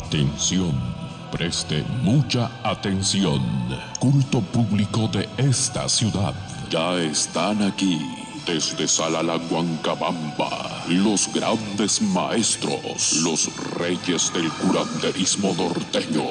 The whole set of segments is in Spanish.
Atención, preste mucha atención. Culto público de esta ciudad. Ya están aquí, desde Salala, Huancabamba, los grandes maestros, los reyes del curanderismo norteño.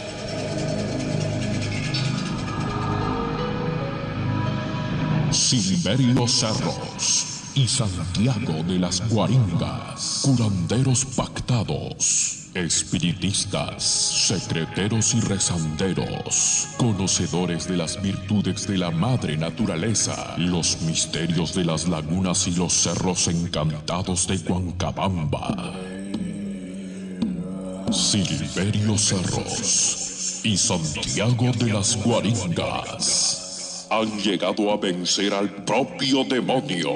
Silverio Cerros y Santiago de las Guaringas, curanderos pactados, espiritistas, secreteros y rezanderos, conocedores de las virtudes de la madre naturaleza, los misterios de las lagunas y los cerros encantados de Huancabamba. Silverio Cerros y Santiago de las Guaringas han llegado a vencer al propio demonio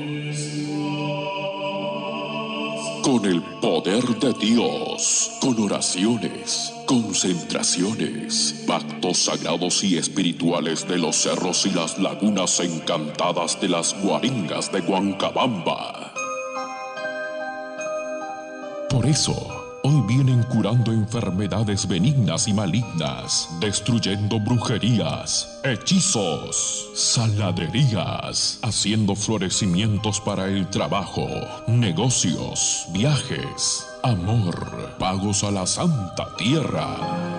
con el poder de Dios, con oraciones, concentraciones, pactos sagrados y espirituales de los cerros y las lagunas encantadas de las Guaringas de Huancabamba. Por eso, hoy vienen curando enfermedades benignas y malignas, destruyendo brujerías, hechizos, saladerías, haciendo florecimientos para el trabajo, negocios, viajes, amor, pagos a la Santa Tierra.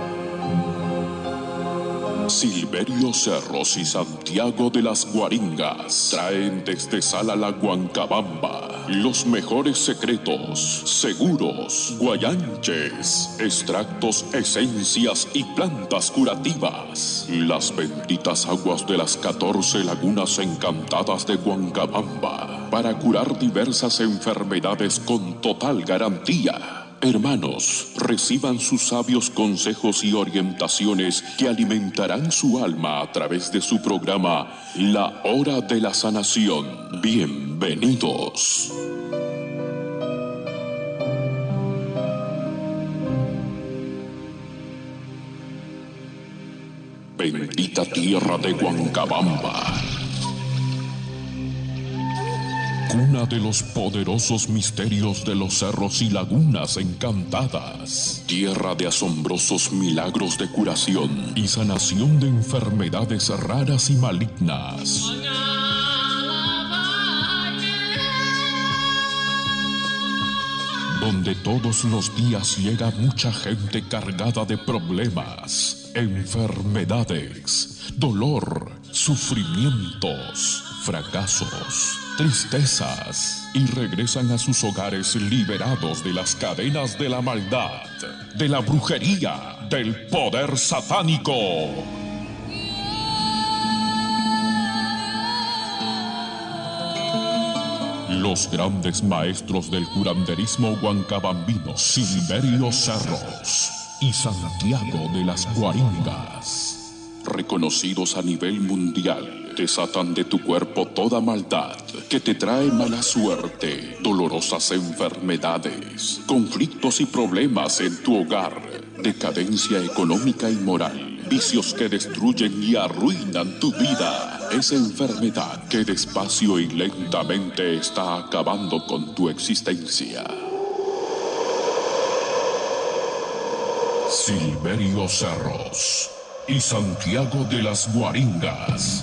Silverio Cerros y Santiago de las Guaringas traen desde Salala, Huancabamba, los mejores secretos, seguros, guayanches, extractos, esencias y plantas curativas. Las benditas aguas de las 14 lagunas encantadas de Huancabamba para curar diversas enfermedades con total garantía. Hermanos, reciban sus sabios consejos y orientaciones que alimentarán su alma a través de su programa La Hora de la Sanación. Bienvenidos. Bendita tierra de Huancabamba, cuna de los poderosos misterios de los cerros y lagunas encantadas, tierra de asombrosos milagros de curación y sanación de enfermedades raras y malignas. Donde todos los días llega mucha gente cargada de problemas, enfermedades, dolor, sufrimientos, fracasos, tristezas, y regresan a sus hogares liberados de las cadenas de la maldad, de la brujería, del poder satánico. Los grandes maestros del curanderismo huancabambino, Silverio Cerros y Santiago de las Guaringas, reconocidos a nivel mundial, desatan de tu cuerpo toda maldad que te trae mala suerte, dolorosas enfermedades, conflictos y problemas en tu hogar, decadencia económica y moral, vicios que destruyen y arruinan tu vida. Esa enfermedad que despacio y lentamente está acabando con tu existencia. Silverio Cerros y Santiago de las Guaringas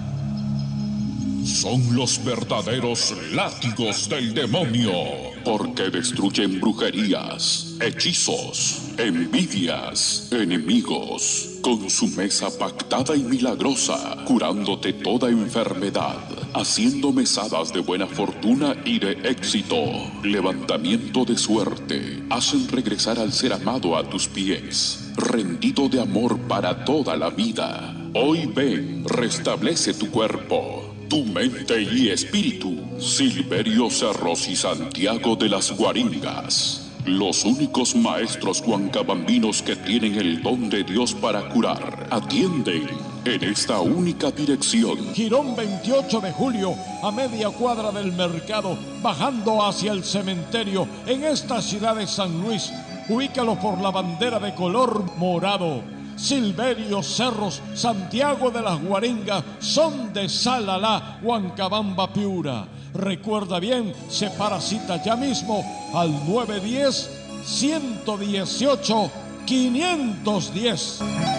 son los verdaderos látigos del demonio, porque destruyen brujerías, hechizos, envidias, enemigos, con su mesa pactada y milagrosa, curándote toda enfermedad, haciendo mesadas de buena fortuna y de éxito, levantamiento de suerte, hacen regresar al ser amado a tus pies, rendido de amor para toda la vida. Hoy ven, restablece tu cuerpo, tu mente y espíritu. Silverio Cerros y Santiago de las Guaringas, los únicos maestros huancabambinos que tienen el don de Dios para curar, atienden en esta única dirección. Girón 28 de julio, a media cuadra del mercado, bajando hacia el cementerio, en esta ciudad de San Luis. Ubícalo por la bandera de color morado. Silverio Cerros, Santiago de las Guaringas, son de Salala, Huancabamba, Piura. Recuerda bien, separa cita ya mismo al 910 118-510.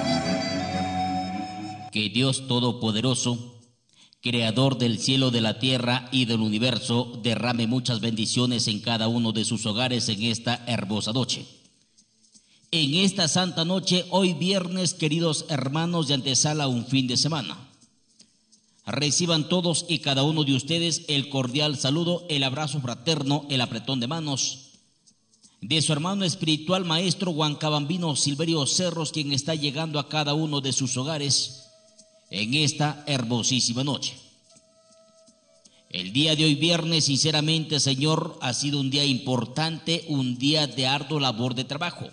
Que Dios Todopoderoso, Creador del cielo, de la tierra y del universo, derrame muchas bendiciones en cada uno de sus hogares en esta hermosa noche. En esta santa noche, hoy viernes, queridos hermanos, de antesala un fin de semana. Reciban todos y cada uno de ustedes el cordial saludo, el abrazo fraterno, el apretón de manos de su hermano espiritual maestro Huancabambino Silverio Cerros, quien está llegando a cada uno de sus hogares en esta hermosísima noche. El día de hoy viernes, sinceramente, Señor, ha sido un día importante, un día de ardua labor de trabajo.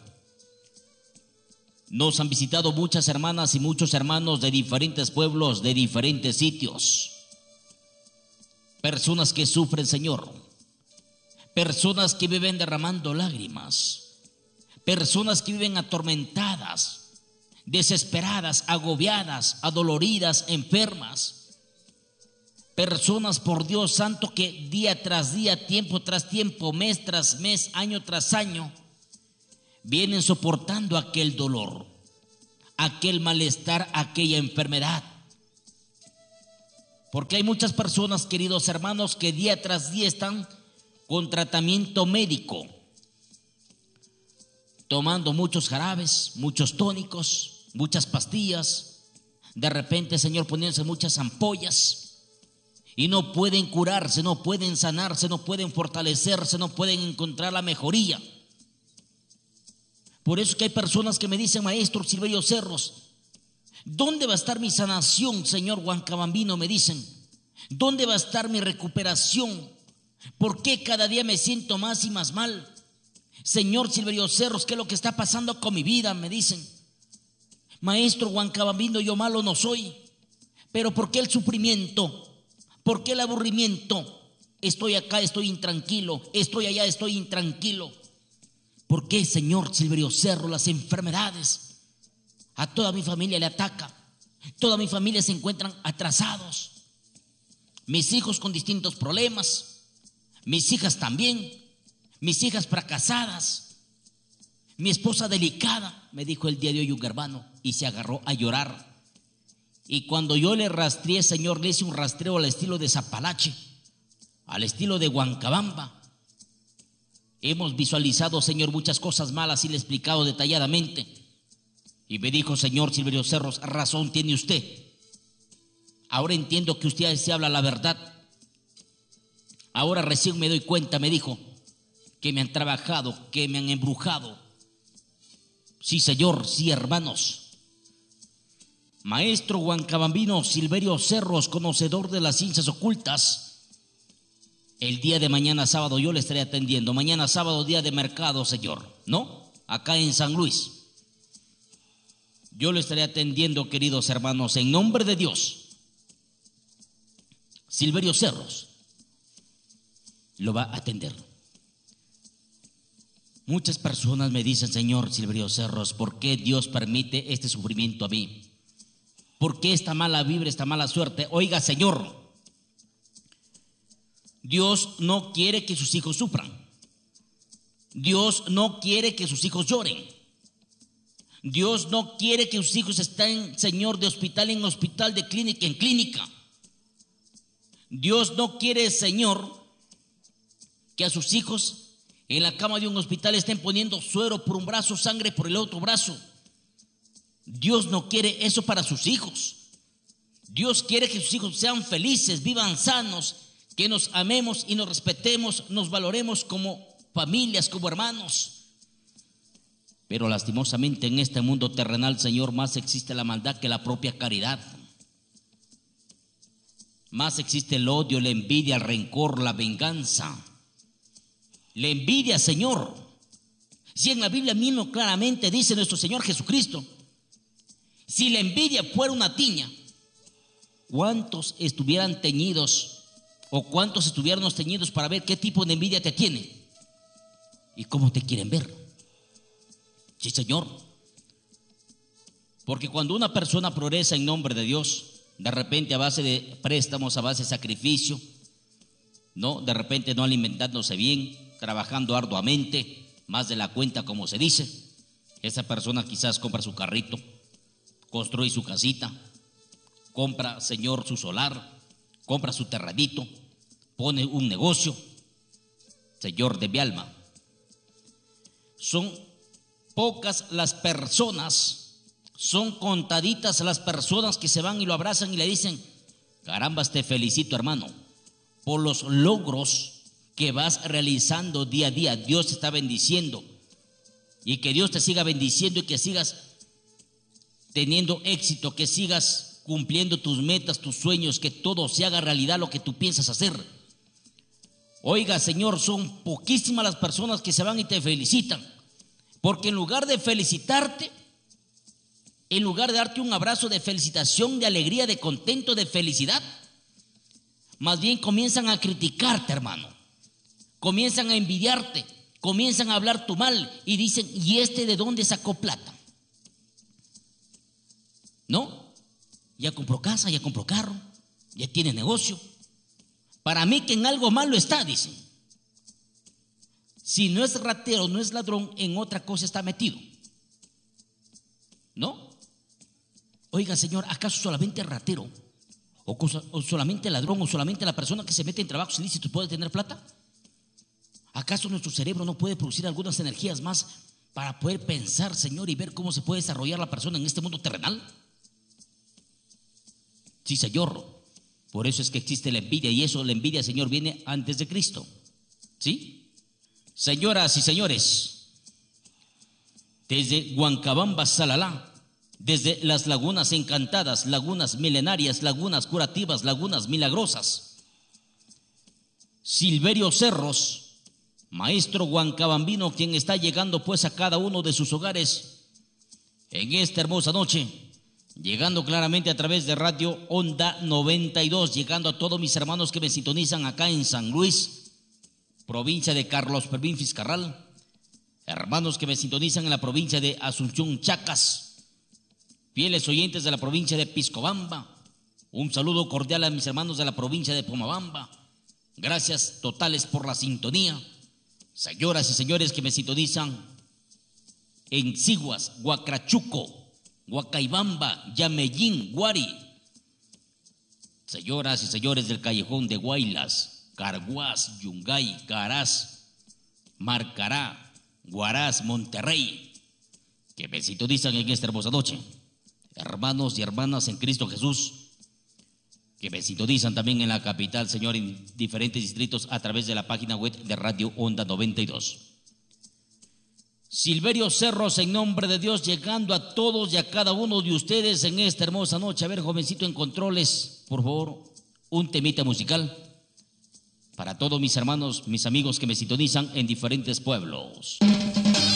Nos han visitado muchas hermanas y muchos hermanos de diferentes pueblos, de diferentes sitios. Personas que sufren, Señor. Personas que viven derramando lágrimas. Personas que viven atormentadas, desesperadas, agobiadas, adoloridas, enfermas. Personas, por Dios santo, que día tras día, tiempo tras tiempo, mes tras mes, año tras año, vienen soportando aquel dolor, aquel malestar, aquella enfermedad. Porque hay muchas personas, queridos hermanos, que día tras día están con tratamiento médico, tomando muchos jarabes, muchos tónicos, muchas pastillas, de repente, Señor, poniéndose muchas ampollas, y no pueden curarse, no pueden sanarse, no pueden fortalecerse, no pueden encontrar la mejoría. Por eso que hay personas que me dicen: maestro Silverio Cerros, ¿dónde va a estar mi sanación, Señor Huancabambino? Me dicen, ¿dónde va a estar mi recuperación? ¿Por qué cada día me siento más y más mal? Señor Silverio Cerros, ¿qué es lo que está pasando con mi vida? Me dicen. Maestro Huancabambino, yo malo no soy, pero ¿por qué el sufrimiento? ¿Por qué el aburrimiento? Estoy acá, estoy intranquilo, estoy allá, estoy intranquilo. ¿Por qué, Señor Silverio Cerros, las enfermedades a toda mi familia le ataca? Toda mi familia se encuentran atrasados. Mis hijos con distintos problemas, mis hijas también, mis hijas fracasadas, mi esposa delicada, me dijo el día de hoy un hermano, y se agarró a llorar. Y cuando yo le rastreé, Señor, le hice un rastreo al estilo de Zapalache, al estilo de Huancabamba. Hemos visualizado, Señor, muchas cosas malas y le he explicado detalladamente. Y me dijo: señor Silverio Cerros, razón tiene usted. Ahora entiendo que usted se habla la verdad. Ahora recién me doy cuenta, me dijo, que me han trabajado, que me han embrujado. Sí, Señor, sí, hermanos. Maestro Huancabambino Silverio Cerros, conocedor de las ciencias ocultas. El día de mañana sábado yo le estaré atendiendo. Mañana sábado, día de mercado, Señor, ¿no? Acá en San Luis. Yo le estaré atendiendo, queridos hermanos, en nombre de Dios. Silverio Cerros lo va a atender. Muchas personas me dicen: señor Silverio Cerros, ¿por qué Dios permite este sufrimiento a mí? ¿Por qué esta mala vibra, esta mala suerte? Oiga, Señor, Dios no quiere que sus hijos sufran. Dios no quiere que sus hijos lloren. Dios no quiere que sus hijos estén, Señor, de hospital en hospital, de clínica en clínica. Dios no quiere, Señor, que a sus hijos en la cama de un hospital estén poniendo suero por un brazo, sangre por el otro brazo. Dios no quiere eso para sus hijos. Dios quiere que sus hijos sean felices, vivan sanos, que nos amemos y nos respetemos, nos valoremos como familias, como hermanos. Pero lastimosamente en este mundo terrenal, Señor, más existe la maldad que la propia caridad. Más existe el odio, la envidia, el rencor, la venganza. La envidia, Señor. Si en la Biblia mismo claramente dice nuestro Señor Jesucristo, si la envidia fuera una tiña, ¿cuántos estuvieran teñidos o cuántos estuviéramos teñidos para ver qué tipo de envidia te tiene y cómo te quieren ver? Sí, Señor. Porque cuando una persona progresa en nombre de Dios, de repente a base de préstamos, a base de sacrificio, ¿no? De repente no alimentándose bien, trabajando arduamente, más de la cuenta, como se dice. Esa persona quizás compra su carrito, construye su casita, compra, Señor, su solar, compra su terrenito, pone un negocio. Señor de mi alma, son pocas las personas, son contaditas las personas que se van y lo abrazan y le dicen: carambas, te felicito, hermano, por los logros que vas realizando día a día. Dios te está bendiciendo, y que Dios te siga bendiciendo y que sigas teniendo éxito, que sigas cumpliendo tus metas, tus sueños, que todo se haga realidad lo que tú piensas hacer. Oiga, Señor, son poquísimas las personas que se van y te felicitan, porque en lugar de felicitarte, en lugar de darte un abrazo de felicitación, de alegría, de contento, de felicidad, más bien comienzan a criticarte, hermano. Comienzan a envidiarte, comienzan a hablar tu mal y dicen: ¿y este de dónde sacó plata? ¿No? Ya compró casa, ya compró carro, ya tiene negocio. Para mí que en algo malo está, dicen. Si no es ratero, no es ladrón, en otra cosa está metido. ¿No? Oiga, Señor, ¿acaso solamente ratero o solamente ladrón o solamente la persona que se mete en trabajos ilícitos puede tener plata? ¿Acaso nuestro cerebro no puede producir algunas energías más para poder pensar, Señor, y ver cómo se puede desarrollar la persona en este mundo terrenal? Sí, Señor. Por eso es que existe la envidia, y eso, la envidia, Señor, viene antes de Cristo. ¿Sí? Señoras y señores, desde Huancabamba, Salalá, desde las lagunas encantadas, lagunas milenarias, lagunas curativas, lagunas milagrosas, Silverio Cerros, maestro huancabambino, quien está llegando pues a cada uno de sus hogares en esta hermosa noche, llegando claramente a través de Radio Onda 92, llegando a todos mis hermanos que me sintonizan acá en San Luis, provincia de Carlos Fermín Fiscarral, hermanos que me sintonizan en la provincia de Asunción Chacas, fieles oyentes de la provincia de Piscobamba. Un saludo cordial a mis hermanos de la provincia de Pomabamba. Gracias totales por la sintonía. Señoras y señores que me sintonizan en Siguas, Huacrachuco, Huacaibamba, Yameyín, Guari. Señoras y señores del callejón de Guaylas, Carguás, Yungay, Caraz, Marcará, Huaraz, Monterrey, que me sintonizan en esta hermosa noche. Hermanos y hermanas en Cristo Jesús, que me sintonizan también en la capital, Señor, en diferentes distritos a través de la página web de Radio Onda 92. Silverio Cerros, en nombre de Dios, llegando a todos y a cada uno de ustedes en esta hermosa noche. A ver, jovencito en controles, por favor, un temita musical para todos mis hermanos, mis amigos que me sintonizan en diferentes pueblos.